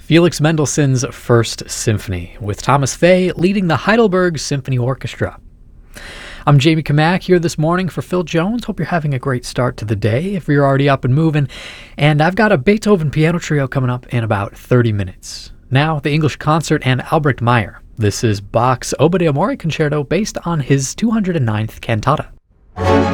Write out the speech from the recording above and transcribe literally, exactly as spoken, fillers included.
Felix Mendelssohn's First Symphony, with Thomas Fay leading the Heidelberg Symphony Orchestra. I'm Jamie Kamak here this morning for Phil Jones. Hope you're having a great start to the day if you're already up and moving. And I've got a Beethoven piano trio coming up in about thirty minutes. Now, the English Concert and Albrecht Meyer. This is Bach's Obo d'Amore Concerto based on his two hundred ninth cantata.